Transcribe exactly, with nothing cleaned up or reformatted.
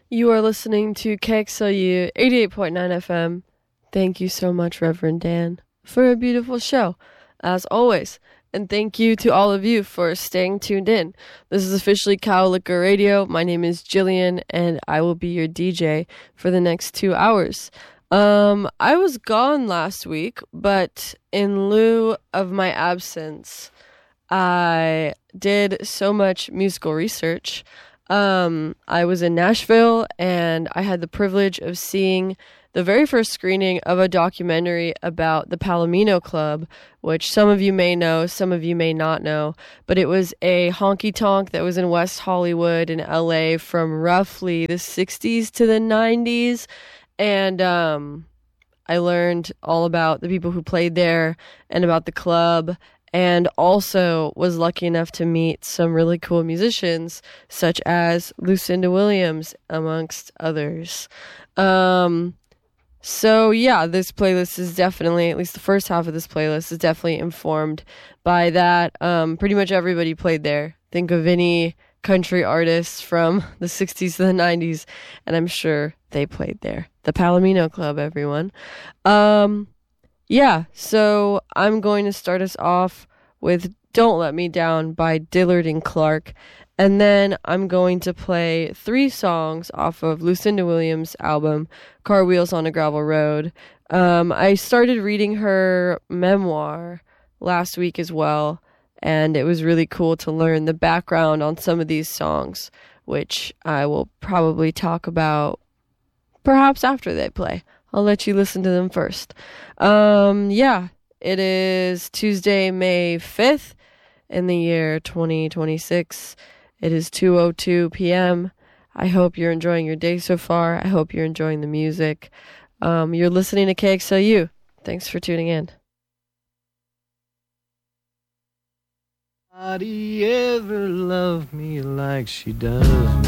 You are listening to K X L U eighty-eight point nine F M. Thank you so much, Reverend Dan, for a beautiful show, as always. And thank you to all of you for staying tuned in. This is officially Cow Liquor Radio. My name is Jillian, and I will be your D J for the next two hours. Um, I was gone last week, but in lieu of my absence, I did so much musical research. Um, I was in Nashville, and I had the privilege of seeing the very first screening of a documentary about the Palomino Club, which some of you may know, some of you may not know, but it was a honky-tonk that was in West Hollywood in L A from roughly the sixties to the nineties, and um, I learned all about the people who played there and about the club, and also was lucky enough to meet some really cool musicians, such as Lucinda Williams, amongst others. Um, so yeah, this playlist is definitely, at least the first half of this playlist is definitely informed by that. Um, pretty much everybody played there. Think of any country artists from the sixties to the nineties, and I'm sure they played there. The Palomino Club, everyone. Um... Yeah, so I'm going to start us off with Don't Let Me Down by Dillard and Clark, and then I'm going to play three songs off of Lucinda Williams' album, Car Wheels on a Gravel Road. Um, I started reading her memoir last week as well, and it was really cool to learn the background on some of these songs, which I will probably talk about perhaps after they play. I'll let you listen to them first. Um, yeah, it is Tuesday, May fifth in the year twenty twenty-six. It is two oh two p.m. I hope you're enjoying your day so far. I hope you're enjoying the music. Um, you're listening to K X L U. Thanks for tuning in. Nobody ever loved me like she does.